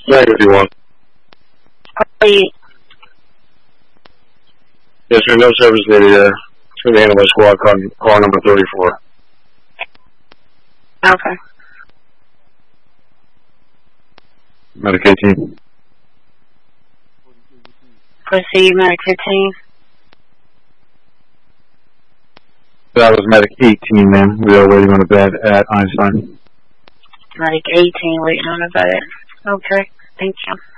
91. Please. Yes, sir. No service needed. It's going to be handled by squad car number 34. Okay. Medic 18. Proceed, Medic 15. That was Medic 18, ma'am. We are waiting on a bed at Einstein. Medic 18 waiting on a bed. Okay. Thank you.